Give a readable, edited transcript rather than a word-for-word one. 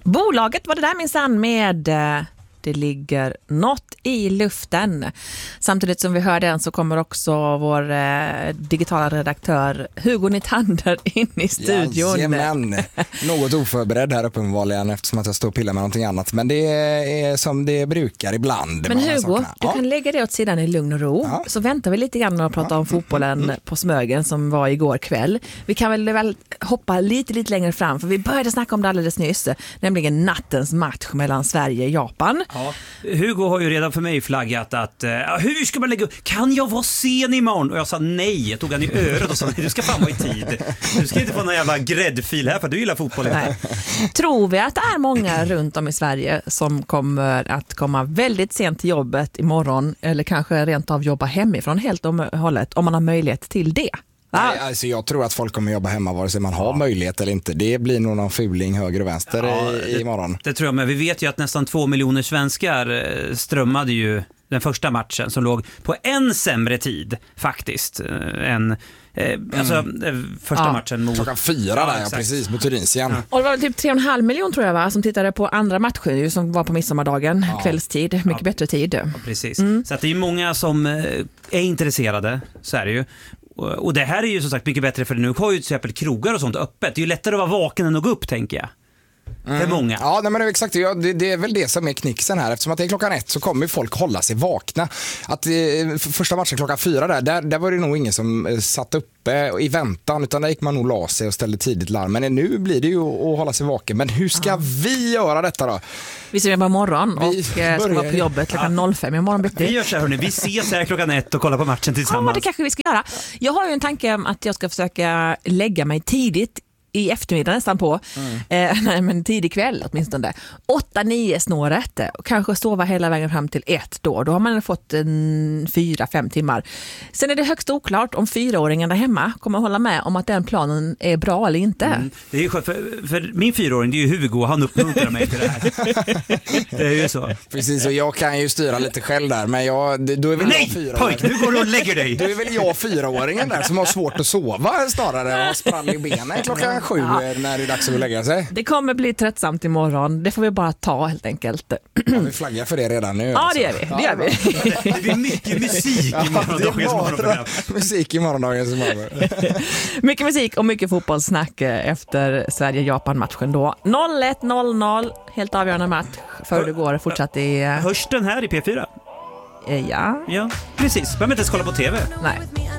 Bolaget var det där minsann med Det ligger något i luften. Samtidigt som vi hör den så kommer också vår digitala redaktör Hugo Nytander in i studion. Jajamän, något oförberedd här uppenbarligen eftersom att jag står och pillar med någonting annat. Men det är som det brukar ibland. Men Hugo, du kan lägga det åt sidan i lugn och ro. Ja. Så väntar vi lite grann med att prata om fotbollen på Smögen som var igår kväll. Vi kan väl hoppa lite längre fram för vi började snacka om det alldeles nyss. Nämligen nattens match mellan Sverige och Japan. Ja, Hugo har ju redan för mig flaggat att hur ska man lägga upp? Kan jag vara sen imorgon? Och jag sa nej, jag tog han i örat och sa nej, du ska fan vara i tid. Du ska inte få någon jävla gräddfil här för du gillar fotboll. Tror vi att det är många runt om i Sverige som kommer att komma väldigt sent till jobbet imorgon eller kanske rent av jobba hemifrån helt och hållet om man har möjlighet till det? Nej, alltså jag tror att folk kommer jobba hemma vare sig man har möjlighet eller inte. Det blir nog någon fuling höger och vänster imorgon. Det tror jag, men vi vet ju att nästan 2 miljoner svenskar strömmade ju den första matchen som låg på en sämre tid faktiskt än första matchen mot... Klockan 4 där, precis, mot Tunisien. Och det var typ 3,5 miljoner tror jag va, som tittade på andra matchen som var på midsommardagen, kvällstid, mycket bättre tid. Ja, precis. Så att det är många som är intresserade, så är det ju. Och det här är ju som sagt mycket bättre för nu har ju till exempel krogar och sånt öppet. Det är ju lättare att vara vaken än att gå upp, tänker jag. För många. Ja, nej, men exakt. Det är väl det som är knixen här. Eftersom att det är klockan 1 så kommer folk hålla sig vakna. Att första matchen klockan 4 där var det nog ingen som satt uppe i väntan, utan där gick man nog la sig och ställde tidigt larm. Men nu blir det ju att hålla sig vaken. Men hur ska vi göra detta då? Vi ser på morgon och ska vara på jobbet klockan 05 imorgon bitti. Vi gör så här, hörni. Vi ses här klockan 1 och kollar på matchen tillsammans. Ja, det kanske vi ska göra. Jag har ju en tanke om att jag ska försöka lägga mig tidigt i eftermiddag nästan på. Nej, men tidig kväll åtminstone. 8-9 snåret och kanske sova hela vägen fram till 1 då. Då har man fått 4-5 timmar. Sen är det högst oklart om 4-åringen där hemma kommer hålla med om att den planen är bra eller inte. Det är ju för min 4-åring, det är ju Hugo, han uppmuntrar mig till det här. Det är ju så. Precis, och jag kan ju styra lite själv där, men då är väl jag 4-åringen. Pojk, nu går du och lägger dig. Då är väl jag 4-åringen där som har svårt att sova snarare och har sprall i benen klockan 7 när det är dags att lägga sig. Det kommer bli tröttsamt imorgon. Det får vi bara ta helt enkelt. Ja, vi flaggar för det redan nu. Ja, alltså. Det gör vi. Det blir mycket musik i morgondagens musik i morgondagens morgon. Mycket musik och mycket fotbollssnack efter Sverige-Japan-matchen då. 01:00, helt avgörande match för det går fortsatt i... Hörs den här i P4? Ja. Ja, precis. Behöver inte ens kolla på TV. Nej.